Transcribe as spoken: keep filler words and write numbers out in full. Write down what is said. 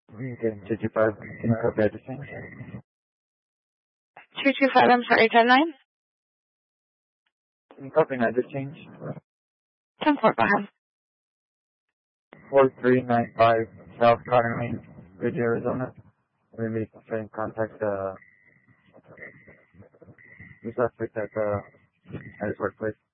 We can two two five. Can I copy address change? two two five, I'm sorry, ten nine? Can you copy an address change? ten four, go ahead. four three nine five South Cotton Lane, Ridge, Arizona. We may try and contact uh, the suspect at, uh, at his workplace.